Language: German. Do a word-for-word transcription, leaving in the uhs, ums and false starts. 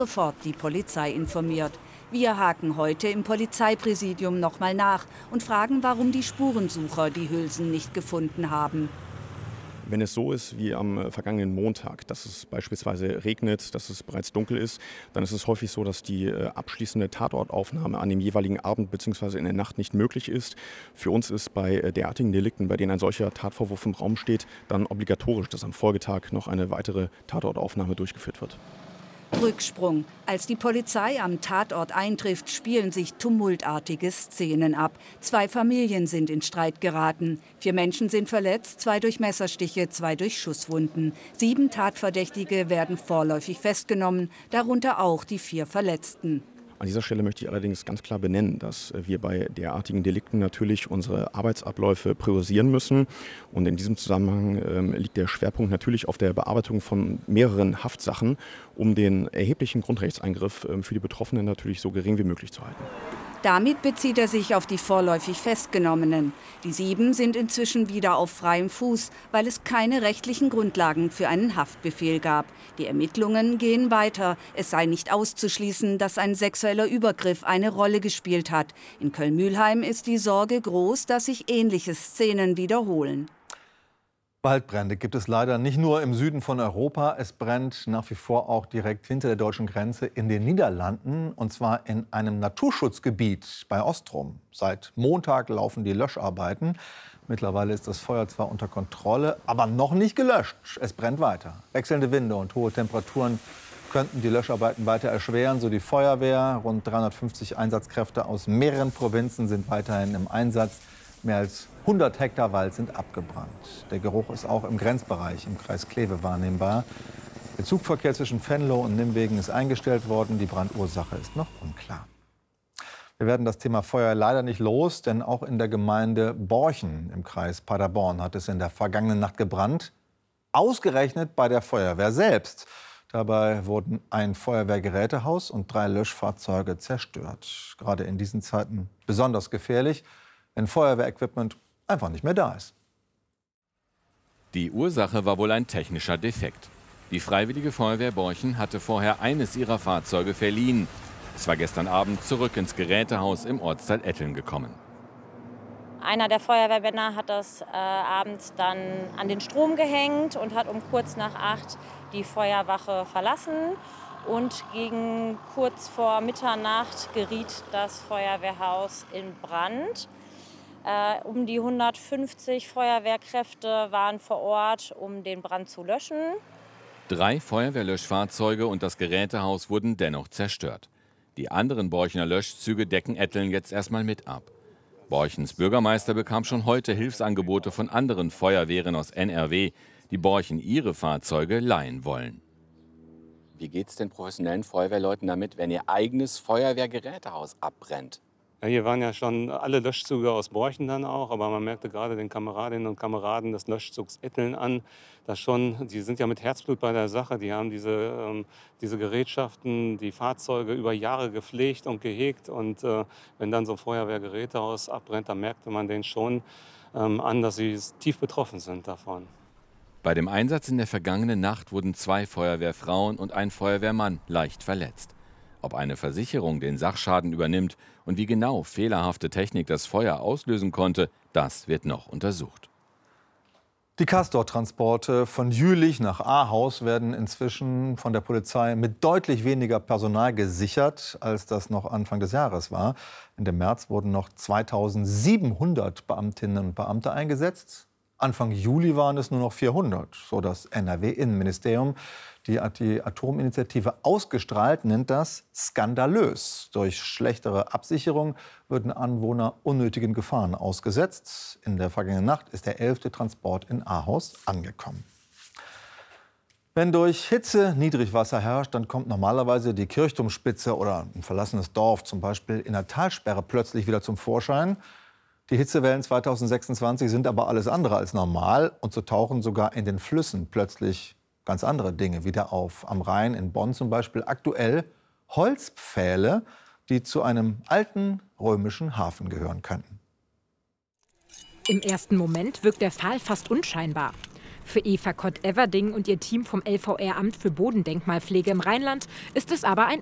Sofort die Polizei informiert. Wir haken heute im Polizeipräsidium nochmal nach und fragen, warum die Spurensucher die Hülsen nicht gefunden haben. Wenn es so ist wie am vergangenen Montag, dass es beispielsweise regnet, dass es bereits dunkel ist, dann ist es häufig so, dass die abschließende Tatortaufnahme an dem jeweiligen Abend bzw. in der Nacht nicht möglich ist. Für uns ist bei derartigen Delikten, bei denen ein solcher Tatvorwurf im Raum steht, dann obligatorisch, dass am Folgetag noch eine weitere Tatortaufnahme durchgeführt wird. Rücksprung. Als die Polizei am Tatort eintrifft, spielen sich tumultartige Szenen ab. Zwei Familien sind in Streit geraten. Vier Menschen sind verletzt, zwei durch Messerstiche, zwei durch Schusswunden. Sieben Tatverdächtige werden vorläufig festgenommen, darunter auch die vier Verletzten. An dieser Stelle möchte ich allerdings ganz klar benennen, dass wir bei derartigen Delikten natürlich unsere Arbeitsabläufe priorisieren müssen. Und in diesem Zusammenhang ähm, liegt der Schwerpunkt natürlich auf der Bearbeitung von mehreren Haftsachen, um den erheblichen Grundrechtseingriff ähm, für die Betroffenen natürlich so gering wie möglich zu halten. Damit bezieht er sich auf die vorläufig Festgenommenen. Die sieben sind inzwischen wieder auf freiem Fuß, weil es keine rechtlichen Grundlagen für einen Haftbefehl gab. Die Ermittlungen gehen weiter. Es sei nicht auszuschließen, dass ein sexueller Übergriff eine Rolle gespielt hat. In Köln-Mülheim ist die Sorge groß, dass sich ähnliche Szenen wiederholen. Waldbrände gibt es leider nicht nur im Süden von Europa. Es brennt nach wie vor auch direkt hinter der deutschen Grenze in den Niederlanden. Und zwar in einem Naturschutzgebiet bei Ostrom. Seit Montag laufen die Löscharbeiten. Mittlerweile ist das Feuer zwar unter Kontrolle, aber noch nicht gelöscht. Es brennt weiter. Wechselnde Winde und hohe Temperaturen könnten die Löscharbeiten weiter erschweren. So die Feuerwehr. Rund dreihundertfünfzig Einsatzkräfte aus mehreren Provinzen sind weiterhin im Einsatz. Mehr als hundert Hektar Wald sind abgebrannt. Der Geruch ist auch im Grenzbereich im Kreis Kleve wahrnehmbar. Der Zugverkehr zwischen Venlo und Nimwegen ist eingestellt worden. Die Brandursache ist noch unklar. Wir werden das Thema Feuer leider nicht los, denn auch in der Gemeinde Borchen im Kreis Paderborn hat es in der vergangenen Nacht gebrannt. Ausgerechnet bei der Feuerwehr selbst. Dabei wurden ein Feuerwehrgerätehaus und drei Löschfahrzeuge zerstört. Gerade in diesen Zeiten besonders gefährlich, wenn Feuerwehrequipment einfach nicht mehr da ist. Die Ursache war wohl ein technischer Defekt. Die Freiwillige Feuerwehr Borchen hatte vorher eines ihrer Fahrzeuge verliehen. Es war gestern Abend zurück ins Gerätehaus im Ortsteil Etteln gekommen. Einer der Feuerwehrmänner hat das äh, abends dann an den Strom gehängt und hat um kurz nach acht die Feuerwache verlassen. Und gegen kurz vor Mitternacht geriet das Feuerwehrhaus in Brand. Äh, um die hundertfünfzig Feuerwehrkräfte waren vor Ort, um den Brand zu löschen. Drei Feuerwehrlöschfahrzeuge und das Gerätehaus wurden dennoch zerstört. Die anderen Borchener Löschzüge decken Etteln jetzt erstmal mit ab. Borchens Bürgermeister bekam schon heute Hilfsangebote von anderen Feuerwehren aus N R W, die Borchen ihre Fahrzeuge leihen wollen. Wie geht es den professionellen Feuerwehrleuten damit, wenn ihr eigenes Feuerwehrgerätehaus abbrennt? Ja, hier waren ja schon alle Löschzüge aus Borchen dann auch, aber man merkte gerade den Kameradinnen und Kameraden des Löschzugs Etteln an, dass schon, die sind ja mit Herzblut bei der Sache, die haben diese, ähm, diese Gerätschaften, die Fahrzeuge über Jahre gepflegt und gehegt und äh, wenn dann so ein Feuerwehrgerätehaus abbrennt, dann merkte man denen schon ähm, an, dass sie tief betroffen sind davon. Bei dem Einsatz in der vergangenen Nacht wurden zwei Feuerwehrfrauen und ein Feuerwehrmann leicht verletzt. Ob eine Versicherung den Sachschaden übernimmt und wie genau fehlerhafte Technik das Feuer auslösen konnte, das wird noch untersucht. Die Castor-Transporte von Jülich nach Ahaus werden inzwischen von der Polizei mit deutlich weniger Personal gesichert, als das noch Anfang des Jahres war. Ende März wurden noch zweitausendsiebenhundert Beamtinnen und Beamte eingesetzt. Anfang Juli waren es nur noch vierhundert, so das N R W-Innenministerium. Die hat die Atominitiative ausgestrahlt, nennt das skandalös. Durch schlechtere Absicherung würden Anwohner unnötigen Gefahren ausgesetzt. In der vergangenen Nacht ist der elfte Transport in Ahaus angekommen. Wenn durch Hitze Niedrigwasser herrscht, dann kommt normalerweise die Kirchturmspitze oder ein verlassenes Dorf, zum Beispiel in der Talsperre, plötzlich wieder zum Vorschein. Die Hitzewellen zweitausendsechsundzwanzig sind aber alles andere als normal und so tauchen sogar in den Flüssen plötzlich ganz andere Dinge wieder auf. Am Rhein in Bonn zum Beispiel aktuell Holzpfähle, die zu einem alten römischen Hafen gehören könnten. Im ersten Moment wirkt der Pfahl fast unscheinbar. Für Eva Kott-Everding und ihr Team vom L V R-Amt für Bodendenkmalpflege im Rheinland ist es aber ein